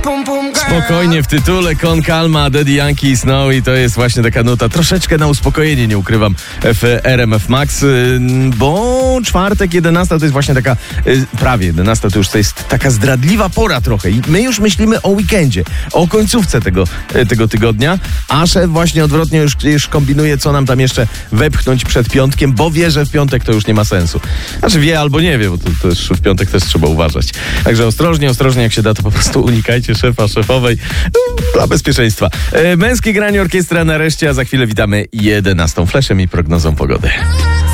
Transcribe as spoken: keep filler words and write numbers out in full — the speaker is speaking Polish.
Spokojnie w tytule, Con Calma, Daddy Yankee i Snow i to jest właśnie taka nuta troszeczkę na uspokojenie, nie ukrywam, w R M F Max, bo czwartek, jedenasta to jest właśnie taka, prawie jedenasta to już to jest taka zdradliwa pora trochę i my już myślimy o weekendzie, o końcówce tego, tego tygodnia, a szef właśnie odwrotnie już, już kombinuje, co nam tam jeszcze wepchnąć przed piątkiem, bo wie, że w piątek to już nie ma sensu. Znaczy wie albo nie wie, bo to, to już w piątek też trzeba uważać. Także ostrożnie, ostrożnie, jak się da, to po prostu unikajcie szefa, szefowej no, dla bezpieczeństwa. E, męskie granie orkiestra nareszcie, a za chwilę witamy jedenastą Flashem i prognozą pogody.